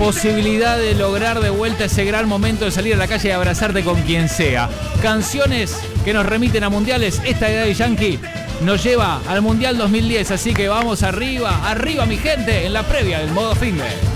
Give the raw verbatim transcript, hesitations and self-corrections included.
posibilidad de lograr de vuelta ese gran momento de salir a la calle y abrazarte con quien sea. Canciones que nos remiten a mundiales. Esta de Daddy Yankee nos lleva al Mundial dos mil diez, así que vamos arriba, arriba mi gente, en la previa del modo finde.